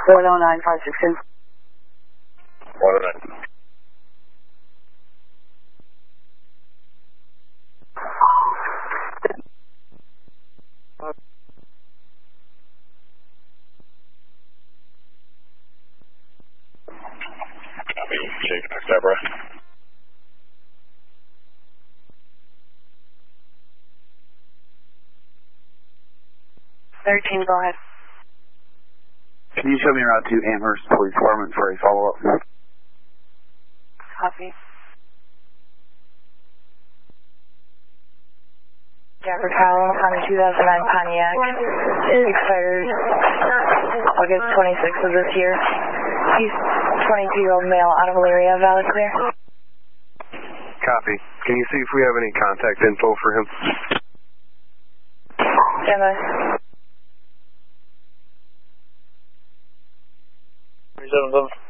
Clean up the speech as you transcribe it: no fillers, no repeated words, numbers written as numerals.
109562. 109. Copy. Shake back, Deborah. 13, go ahead. Can you show me around to Amherst Police Department for a follow-up? Copy. Jeffrey Powell, Honda 2009 Pontiac, expired August 26th of this year. He's 22-year-old male, out of Elyria, valid clear. Copy. Can you see if we have any contact info for him? Stand by. 37.